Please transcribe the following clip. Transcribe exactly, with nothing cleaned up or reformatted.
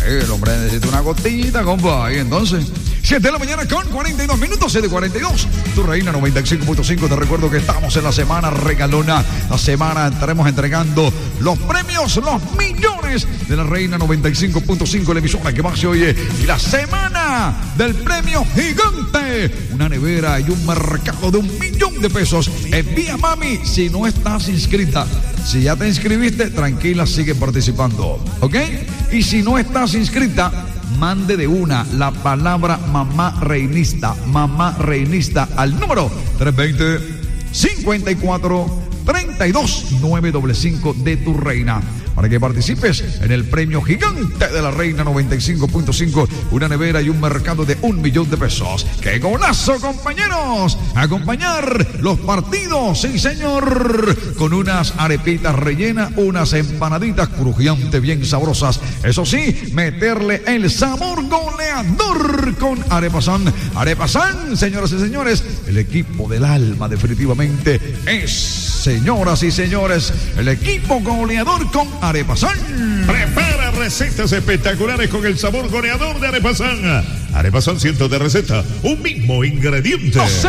el hombre necesita una gotita, compa. Y entonces, siete de la mañana con cuarenta y dos minutos, siete cuarenta y dos. Tu Reina noventa y cinco punto cinco. Te recuerdo que estamos en la semana regalona. La semana estaremos entregando los premios, los millones de la Reina noventa y cinco punto cinco, la emisora que más se oye. Y la semana del premio gigante. Una nevera y un mercado de un millón de pesos. Envía, mami, si no estás inscrita. Si ya te inscribiste, tranquila, sigue participando. ¿Ok? Y si no estás inscrita, mande de una la palabra mamá reinista, mamá reinista al número tres dos cero, cinco cuatro, tres dos nueve cinco cinco de Tu Reina, para que participes en el premio gigante de la Reina noventa y cinco punto cinco, una nevera y un mercado de un millón de pesos. ¡Qué golazo, compañeros! Acompañar los partidos, sí señor, con unas arepitas rellenas, unas empanaditas crujiantes, bien sabrosas. Eso sí, meterle el sabor goleador con Arepasán. Arepasán, señoras y señores, el equipo del alma definitivamente es, señoras y señores, el equipo goleador con Arepasán. Prepara recetas espectaculares con el sabor goleador de Arepasán. Arepasán, cientos de recetas, un mismo ingrediente. No sé.